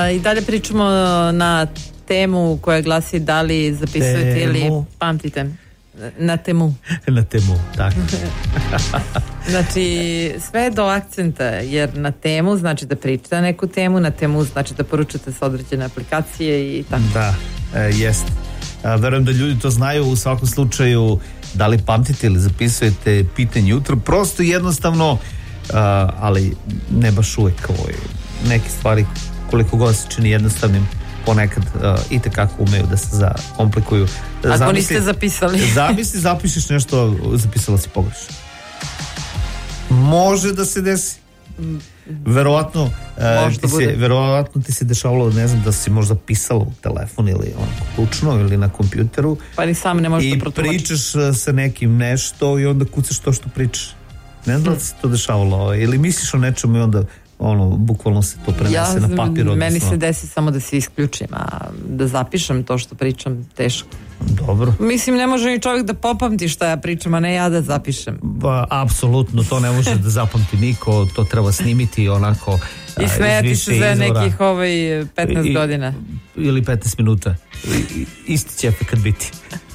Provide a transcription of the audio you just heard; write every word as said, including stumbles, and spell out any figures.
I dalje pričamo na temu koja glasi da li zapisujete temu. Ili pamtite. Na temu. Na temu, tako. Znači, sve do akcenta, jer na temu znači da pričate neku temu, na temu znači da poručate sa određene aplikacije i tako. Da, e, jest. A, verujem da ljudi to znaju. U svakom slučaju, da li pamtite ili zapisujete pitanje jutro, prosto jednostavno, a, ali ne baš uvek ovaj, neke stvari koliko god se čini jednostavnim ponekad uh, i tekako umeju da se zakomplikuju. Ako zamisli, niste zapisali. Zamisli, zapišeš nešto, zapisala si pogrešno. Može da se desi. Verovatno, uh, ti se, verovatno ti se dešavalo, ne znam, da si možda pisala u telefon ili onako ručno ili na kompjuteru. Pa ni sam ne možeš da protumačiš. I pričaš uh, sa nekim nešto i onda kucaš to što pričaš. Ne znam hmm. da se to dešavalo. Ili misliš o nečemu i onda ono, bukvalno se to prenese ja, na papir. Odnosno. Meni se desi samo da se isključim, a da zapišem to što pričam, teško. Dobro. Mislim, ne može ni čovjek da popamti šta ja pričam, a ne ja da zapišem. Ba, apsolutno, to ne može da zapamti niko, to treba snimiti onako. I smejati se za nekih ovaj petnaest I, godina. Ili petnaest minuta. I, isti će efekat biti.